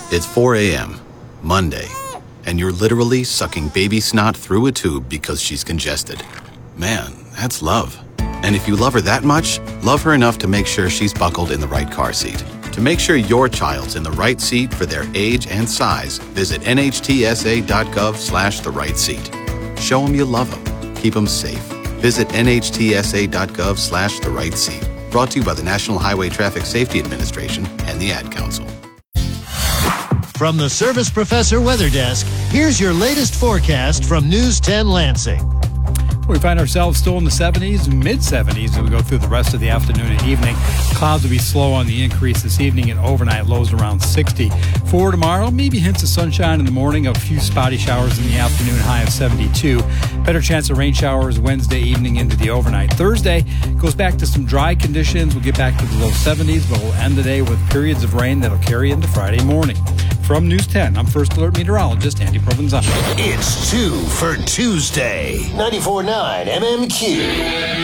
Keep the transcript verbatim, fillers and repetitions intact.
It's four a.m., Monday, and you're literally sucking baby snot through a tube because she's congested. Man, that's love. And if you love her that much, love her enough to make sure she's buckled in the right car seat. To make sure your child's in the right seat for their age and size, visit nhtsa.gov slash the right seat. Show them you love them. Keep them safe. Visit nhtsa.gov slash the right seat. Brought to you by the National Highway Traffic Safety Administration and the Ad Council. From the Service Professor Weather Desk, here's your latest forecast from News ten Lansing. We find ourselves still in the seventies, mid-seventies as we go through the rest of the afternoon and evening. Clouds will be slow on the increase this evening and overnight lows around sixty. For tomorrow, maybe hints of sunshine in the morning, a few spotty showers in the afternoon, high of seventy-two. Better chance of rain showers Wednesday evening into the overnight. Thursday goes back to some dry conditions. We'll get back to the low seventies, but we'll end the day with periods of rain that'll carry into Friday morning. From News ten, I'm First Alert Meteorologist Andy Provenzano. It's two for Tuesday. ninety-four point nine M M Q.